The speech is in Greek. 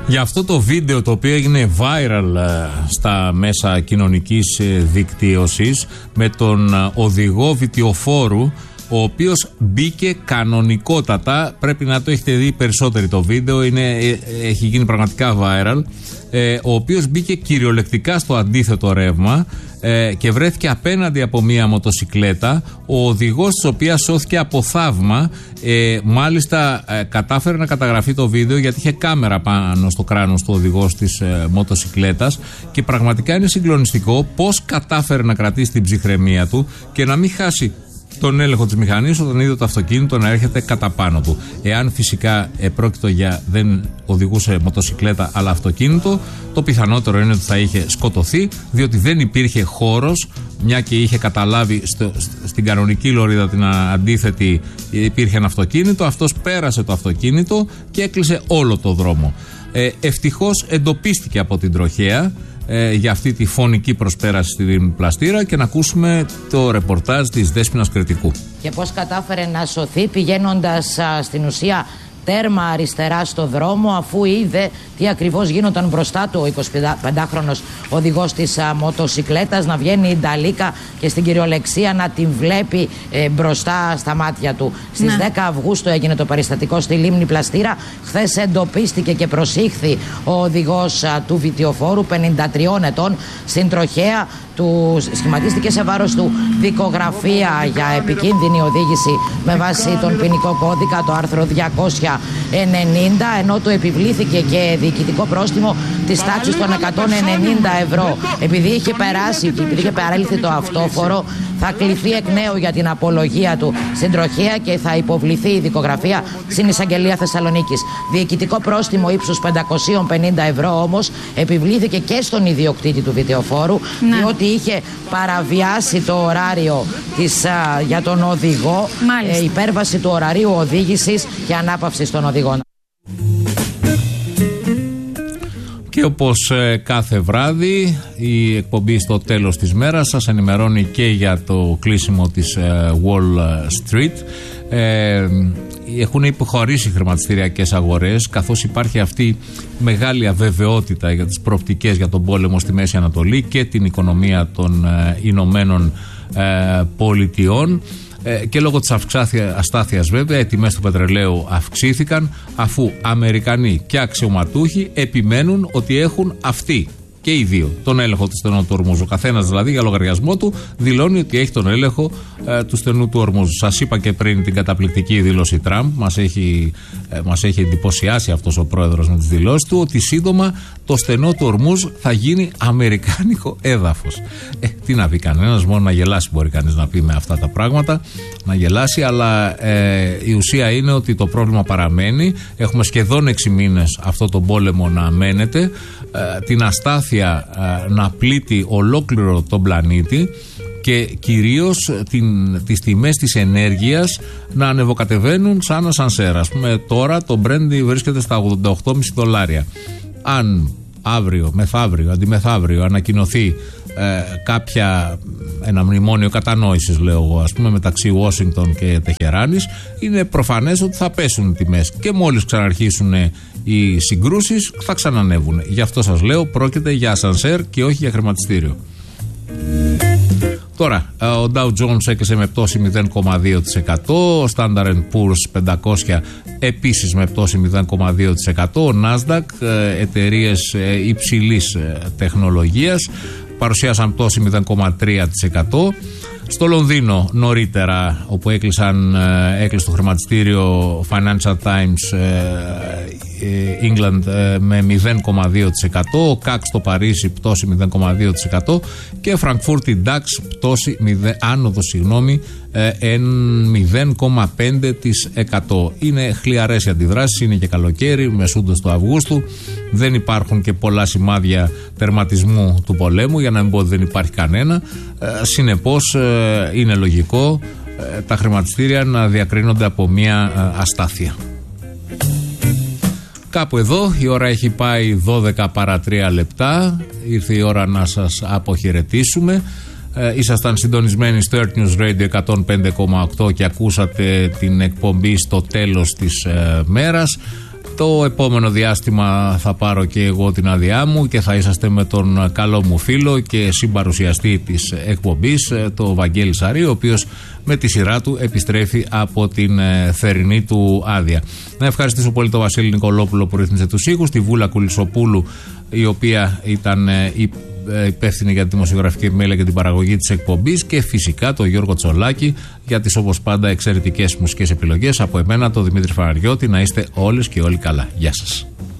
Για αυτό το βίντεο το οποίο έγινε viral στα μέσα κοινωνικής δικτύωσης με τον οδηγό βιτιοφόρου, ο οποίος μπήκε κανονικότατα, πρέπει να το έχετε δει περισσότεροι το βίντεο, έχει γίνει πραγματικά viral, ο οποίος μπήκε κυριολεκτικά στο αντίθετο ρεύμα και βρέθηκε απέναντι από μία μοτοσικλέτα, ο οδηγός της οποίας σώθηκε από θαύμα, μάλιστα κατάφερε να καταγραφεί το βίντεο γιατί είχε κάμερα πάνω στο κράνος του οδηγός της μοτοσικλέτας και πραγματικά είναι συγκλονιστικό πώς κατάφερε να κρατήσει την ψυχραιμία του και να μην χάσει τον έλεγχο της μηχανής όταν είδε το αυτοκίνητο να έρχεται κατά πάνω του. Εάν φυσικά πρόκειτο για δεν οδηγούσε μοτοσικλέτα αλλά αυτοκίνητο, το πιθανότερο είναι ότι θα είχε σκοτωθεί, διότι δεν υπήρχε χώρος, μια και είχε καταλάβει στην κανονική λωρίδα την αντίθετη υπήρχε ένα αυτοκίνητο, αυτός πέρασε το αυτοκίνητο και έκλεισε όλο το δρόμο. Ευτυχώς εντοπίστηκε από την τροχέα για αυτή τη φωνική προσπέραση στη Δήμη Πλαστήρα και να ακούσουμε το ρεπορτάζ της Δέσποινας Κρητικού. Και πώς κατάφερε να σωθεί πηγαίνοντας στην ουσία τέρμα αριστερά στο δρόμο, αφού είδε τι ακριβώς γίνονταν μπροστά του ο 25χρονος οδηγός της μοτοσικλέτας, να βγαίνει η νταλίκα και στην κυριολεξία να την βλέπει μπροστά στα μάτια του. Στις 10 Αυγούστου έγινε το περιστατικό στη Λίμνη Πλαστήρα. Χθες εντοπίστηκε και προσήχθη ο οδηγός του βιτιοφόρου, 53 ετών, στην τροχέα. Του σχηματίστηκε σε βάρος του δικογραφία για επικίνδυνη οδήγηση με βάση τον ποινικό κώδικα, το άρθρο 290, ενώ του επιβλήθηκε και διοικητικό πρόστιμο της τάξης των 190 ευρώ. Επειδή είχε περάσει και επειδή είχε παρέλθει το αυτόφορο, θα κληθεί εκ νέου για την απολογία του στην τροχέα και θα υποβληθεί η δικογραφία στην Εισαγγελία Θεσσαλονίκης. Διοικητικό πρόστιμο ύψους 550 ευρώ όμως επιβλήθηκε και στον ιδιοκτήτη του βιτεοφόρου, διότι είχε παραβιάσει το ωράριο για τον οδηγό, υπέρβαση του ωραρίου οδήγησης και ανάπαυσης των οδηγών. Και όπως κάθε βράδυ η εκπομπή στο τέλος της μέρας σας ενημερώνει και για το κλείσιμο της Wall Street. Έχουν υποχωρήσει χρηματιστηριακές αγορές, καθώς υπάρχει αυτή μεγάλη αβεβαιότητα για τις προοπτικές για τον πόλεμο στη Μέση Ανατολή και την οικονομία των Ηνωμένων Πολιτειών. Και λόγω της αστάθειας βέβαια οι τιμές του πετρελαίου αυξήθηκαν, αφού Αμερικανοί και αξιωματούχοι επιμένουν ότι έχουν αυτοί και οι δύο τον έλεγχο του στενού του Ορμούζου. Ο καθένας δηλαδή για λογαριασμό του δηλώνει ότι έχει τον έλεγχο του στενού του Ορμούζου. Σας είπα και πριν την καταπληκτική δήλωση Τραμπ, μας έχει εντυπωσιάσει αυτός ο πρόεδρος με τις δηλώσεις του, ότι σύντομα το στενό του Ορμούζ θα γίνει αμερικάνικο έδαφος. Τι να πει κανένας, μόνο να γελάσει μπορεί κανείς να πει με αυτά τα πράγματα, να γελάσει, αλλά η ουσία είναι ότι το πρόβλημα παραμένει. Έχουμε σχεδόν 6 μήνες αυτό το πόλεμο να μένεται, την αστάθεια να πλήττει ολόκληρο τον πλανήτη και κυρίως τις τιμές της ενέργειας να ανεβοκατεβαίνουν σαν ασανσέρ. Ας πούμε τώρα το Brent βρίσκεται στα $88,5. Αν αύριο, μεθαύριο, αντιμεθαύριο ανακοινωθεί ένα μνημόνιο κατανόησης, λέω εγώ, ας πούμε, μεταξύ Ουάσιγκτον και Τεχεράνης, είναι προφανές ότι θα πέσουν οι τιμές και μόλις ξαναρχίσουν οι συγκρούσεις θα ξανανεύουν. Γι' αυτό σας λέω, πρόκειται για ασανσέρ και όχι για χρηματιστήριο. Τώρα, ο Dow Jones έκλεισε με πτώση 0,2%, ο Standard & Poor's 500 επίσης με πτώση 0,2%, ο Nasdaq, εταιρείες υψηλής τεχνολογίας, παρουσίασαν πτώση 0,3%. Στο Λονδίνο νωρίτερα, όπου έκλεισε το χρηματιστήριο Financial Times England με 0,2%, ο CAC στο Παρίσι πτώση 0,2% και Φραγκφούρτη DAX πτώση άνοδο 0,5%. Είναι χλιαρές οι αντιδράσεις, είναι και καλοκαίρι, μεσούντος του Αυγούστου, δεν υπάρχουν και πολλά σημάδια τερματισμού του πολέμου, για να μην πω ότι δεν υπάρχει κανένα. Συνεπώς είναι λογικό τα χρηματιστήρια να διακρίνονται από μια αστάθεια. Κάπου εδώ η ώρα έχει πάει 12 παρά 3 λεπτά. Ήρθε η ώρα να σας αποχαιρετήσουμε. Ήσασταν συντονισμένοι στο Earth News Radio 105,8 και ακούσατε την εκπομπή στο τέλος της μέρας. Το επόμενο διάστημα θα πάρω και εγώ την άδειά μου και θα είσαστε με τον καλό μου φίλο και συμπαρουσιαστή της εκπομπής, το Βαγγέλη Σαρή, ο οποίος με τη σειρά του επιστρέφει από την θερινή του άδεια. Να ευχαριστήσω πολύ τον Βασίλη Νικολόπουλο που ρύθμιζε τους ήχους, τη Βούλα Κουλισσοπούλου, η οποία ήταν υπεύθυνη για τη δημοσιογραφική επιμέλεια και την παραγωγή της εκπομπής, και φυσικά τον Γιώργο Τσολάκη για τις όπως πάντα εξαιρετικές μουσικές επιλογές. Από εμένα, τον Δημήτρη Φαναριώτη, να είστε όλες και όλοι καλά. Γεια σας.